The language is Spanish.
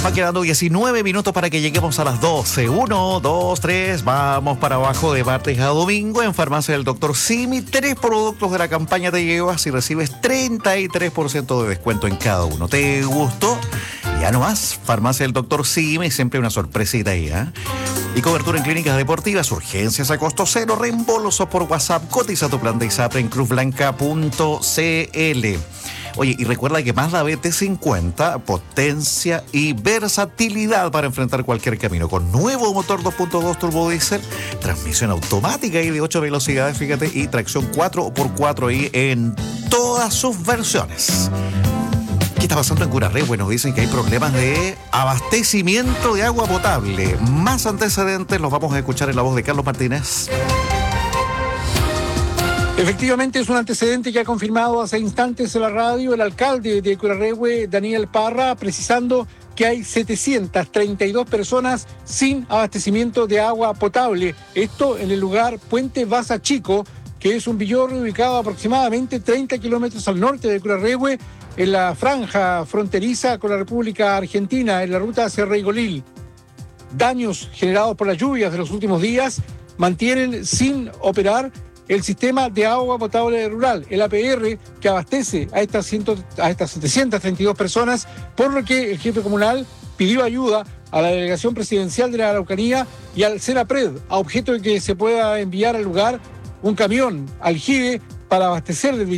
Nos van quedando 19 minutos para que lleguemos a las 12. 1, 2, 3. Vamos para abajo de martes a domingo en Farmacia del Dr. Simi. 3 productos de la campaña te llevas y recibes 33% de descuento en cada uno. ¿Te gustó? Ya no más. Farmacia del Dr. Simi. Siempre una sorpresita ahí, ¿eh? Y cobertura en clínicas deportivas, urgencias a costo cero, reembolso por WhatsApp. Cotiza tu plan de ISAPRE en cruzblanca.cl. Oye, y recuerda que Mazda BT50, potencia y versatilidad para enfrentar cualquier camino. Con nuevo motor 2.2 turbo diésel, transmisión automática y de 8 velocidades, fíjate, y tracción 4x4 y en todas sus versiones. ¿Qué está pasando en Curarrehue? Nos dicen que hay problemas de abastecimiento de agua potable. Más antecedentes los vamos a escuchar en la voz de Carlos Martínez. Efectivamente, es un antecedente que ha confirmado hace instantes en la radio el alcalde de Curarrehue, Daniel Parra, precisando que hay 732 personas sin abastecimiento de agua potable. Esto en el lugar Puente Baza Chico, que es un villorrio ubicado aproximadamente 30 kilómetros al norte de Curarrehue, en la franja fronteriza con la República Argentina, en la ruta hacia Reigolil. Daños generados por las lluvias de los últimos días mantienen sin operar el sistema de agua potable rural, el APR, que abastece a estas 732 personas, por lo que el jefe comunal pidió ayuda a la delegación presidencial de la Araucanía y al Senapred, a objeto de que se pueda enviar al lugar un camión aljibe para abastecer del